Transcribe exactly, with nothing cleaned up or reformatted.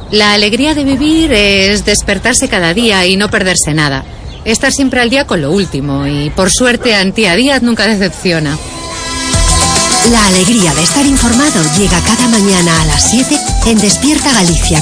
La alegría de vivir es despertarse cada día y no perderse nada. Estar siempre al día con lo último y, por suerte, Antía Díaz nunca decepciona. La alegría de estar informado llega cada mañana a las siete en Despierta Galicia.